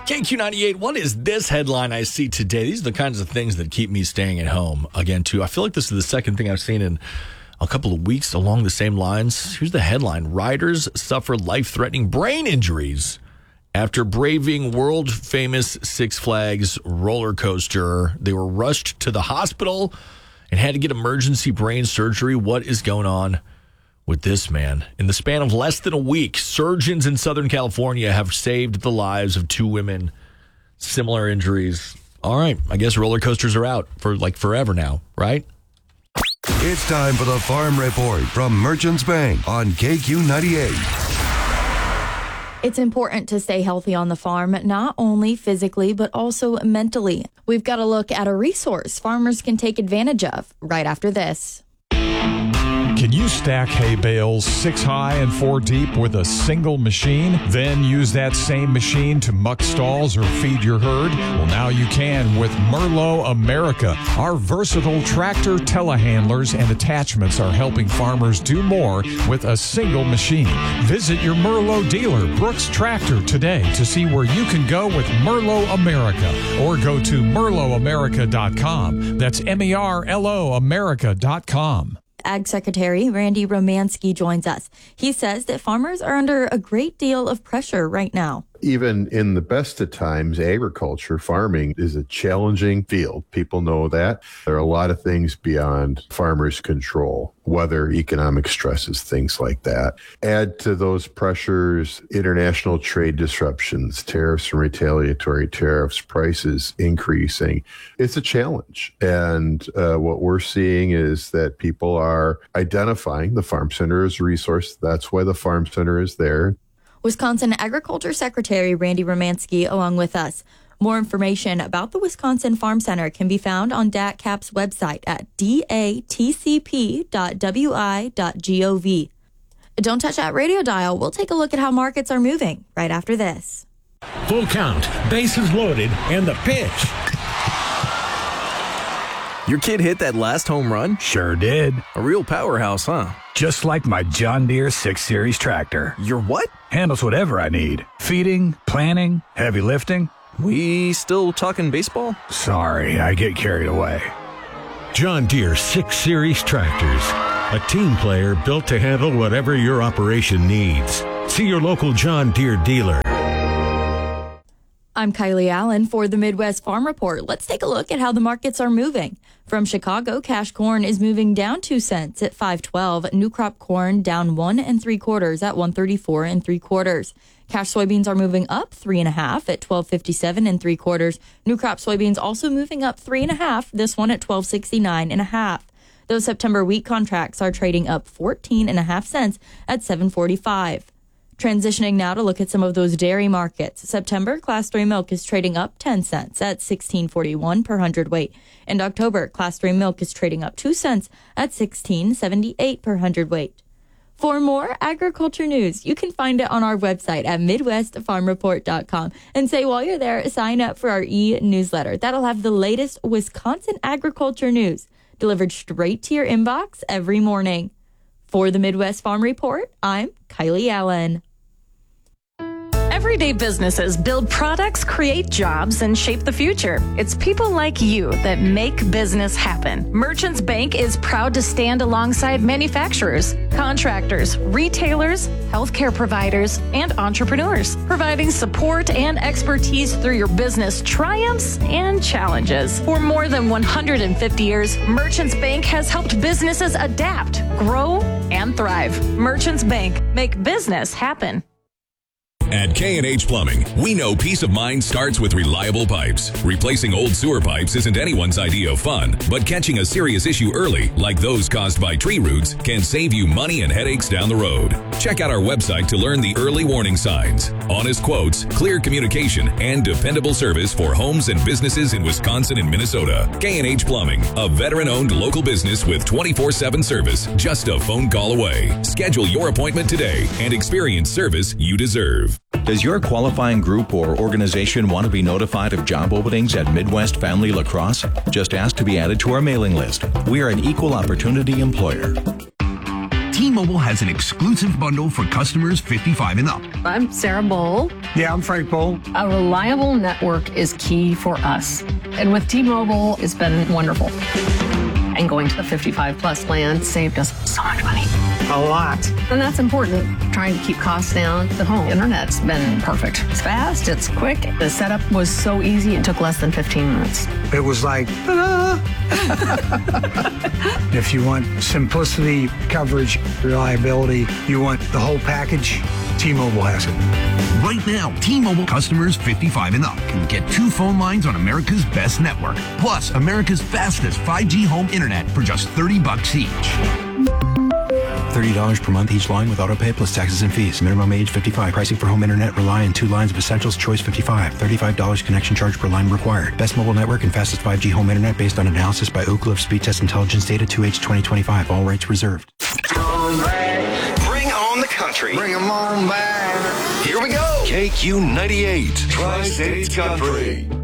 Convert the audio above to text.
KQ98, what is this headline I see today? These are the kinds of things that keep me staying at home again, too. I feel like this is the second thing I've seen in a couple of weeks along the same lines. Here's the headline. Riders suffer life-threatening brain injuries after braving world-famous Six Flags roller coaster. They were rushed to the hospital and had to get emergency brain surgery. What is going on with this man? In the span of less than a week, surgeons in Southern California have saved the lives of two women. Similar injuries. All right, I guess roller coasters are out for like forever now, right? It's time for the Farm Report from Merchants Bank on KQ98. It's important to stay healthy on the farm, not only physically, but also mentally. We've got to look at a resource farmers can take advantage of right after this. Can you stack hay bales 6 high and 4 deep with a single machine? Then use that same machine to muck stalls or feed your herd? Well, now you can with Merlo America. Our versatile tractor telehandlers and attachments are helping farmers do more with a single machine. Visit your Merlo dealer, Brooks Tractor, today to see where you can go with Merlo America, or go to merloamerica.com. That's MERLO America.com. Ag Secretary Randy Romanski joins us. He says that farmers are under a great deal of pressure right now. Even in the best of times, agriculture, farming is a challenging field. People know that. There are a lot of things beyond farmers' control, weather, economic stresses, things like that. Add to those pressures international trade disruptions, tariffs and retaliatory tariffs, prices increasing. It's a challenge. And what we're seeing is that people are identifying the Farm Center as a resource. That's why the Farm Center is there. Wisconsin Agriculture Secretary Randy Romanski along with us. More information about the Wisconsin Farm Center can be found on DATCAP's website at datcp.wi.gov. Don't touch that radio dial. We'll take a look at how markets are moving right after this. Full count, bases loaded, and the pitch. Your kid hit that last home run? Sure did. A real powerhouse, huh? Just like my John Deere 6 Series tractor. Your what? Handles whatever I need. Feeding, planting, heavy lifting. We still talking baseball? Sorry, I get carried away. John Deere 6 Series tractors. A team player built to handle whatever your operation needs. See your local John Deere dealer. I'm Kylie Allen for the Midwest Farm Report. Let's take a look at how the markets are moving. From Chicago, cash corn is moving down 2 cents at $5.12. New crop corn down 1 3/4 at $1.34 3/4. Cash soybeans are moving up 3 1/2 at $12.57 3/4. New crop soybeans also moving up 3 1/2. This one at $12.69 1/2. Those September wheat contracts are trading up 14 1/2 cents at $7.45. Transitioning now to look at some of those dairy markets. September, Class 3 milk is trading up 10 cents at $16.41 per hundredweight. In October, Class 3 milk is trading up 2 cents at $16.78 per hundredweight. For more agriculture news, you can find it on our website at MidwestFarmReport.com. And say while you're there, sign up for our e-newsletter. That'll have the latest Wisconsin agriculture news delivered straight to your inbox every morning. For the Midwest Farm Report, I'm Kylie Allen. Everyday businesses build products, create jobs, and shape the future. It's people like you that make business happen. Merchants Bank is proud to stand alongside manufacturers, contractors, retailers, healthcare providers, and entrepreneurs, providing support and expertise through your business triumphs and challenges. For more than 150 years, Merchants Bank has helped businesses adapt, grow, and thrive. Merchants Bank, make business happen. At K&H Plumbing, we know peace of mind starts with reliable pipes. Replacing old sewer pipes isn't anyone's idea of fun, but catching a serious issue early, like those caused by tree roots, can save you money and headaches down the road. Check out our website to learn the early warning signs, honest quotes, clear communication, and dependable service for homes and businesses in Wisconsin and Minnesota. K&H Plumbing, a veteran-owned local business with 24/7 service, just a phone call away. Schedule your appointment today and experience service you deserve. Does your qualifying group or organization want to be notified of job openings at Midwest Family Lacrosse? Just ask to be added to our mailing list. We are an equal opportunity employer. T-Mobile T-Mobile has an exclusive bundle for customers 55 and up. I'm Sarah Bowl. Yeah, I'm Frank Bowl. A reliable network is key for us. And with T-Mobile, it's been wonderful. And going to the 55 plus plan saved us so much money. A lot. And that's important. Trying to keep costs down. The home internet's been perfect. It's fast, it's quick. The setup was so easy, it took less than 15 minutes. It was like, ta-da! If you want simplicity, coverage, reliability, you want the whole package, T-Mobile has it. Right now, T-Mobile customers 55 and up can get 2 phone lines on America's best network, plus America's fastest 5G home internet for just $30 each. $30 per month each line with autopay plus taxes and fees. Minimum age 55. Pricing for home internet rely on 2 lines of essentials. Choice 55. $35 connection charge per line required. Best mobile network and fastest 5G home internet based on analysis by Ookla of Speed Test Intelligence data 2H 2025. All rights reserved. Bring on the country. Bring them on back. Here we go. KQ 98, Tri-States Country.